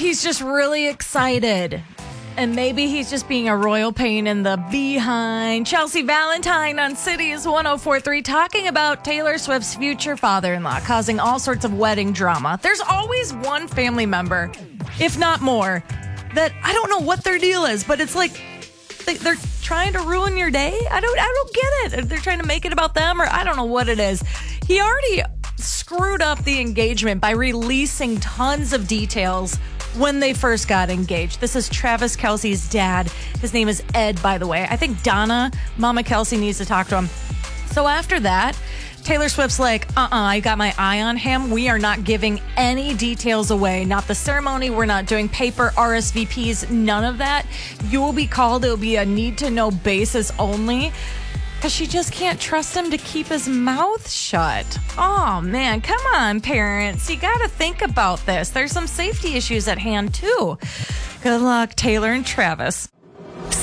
he's just really excited. And maybe he's just being a royal pain in the behind. Chelsea Valentine on Cities 104.3 talking about Taylor Swift's future father-in-law causing all sorts of wedding drama. There's always one family member, if not more, that I don't know what their deal is, but it's like they're trying to ruin your day. I don't get it. They're trying to make it about them, or I don't know what it is. He already screwed up the engagement by releasing tons of details when they first got engaged. This is Travis Kelce's dad. His name is Ed, by the way. I think Donna, Mama Kelce, needs to talk to him. So after that, Taylor Swift's like, I got my eye on him. We are not giving any details away. Not the ceremony. We're not doing paper RSVPs. None of that. You will be called. It will be a need-to-know basis only. Because she just can't trust him to keep his mouth shut. Oh, man. Come on, parents. You got to think about this. There's some safety issues at hand, too. Good luck, Taylor and Travis.